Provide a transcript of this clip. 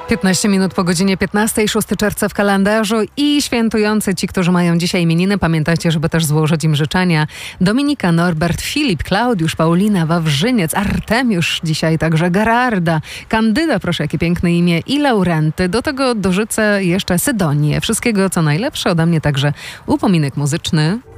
15 minut po godzinie 15, 6 czerwca w kalendarzu i świętujący ci, którzy mają dzisiaj imieniny. Pamiętajcie, żeby też złożyć im życzenia. Dominika, Norbert, Filip, Klaudiusz, Paulina, Wawrzyniec, Artemiusz, dzisiaj także Gerarda, Kandyda, proszę, jakie piękne imię, i Laurenty. Do tego dorzucę jeszcze Sydonię. Wszystkiego co najlepsze ode mnie, także upominek muzyczny.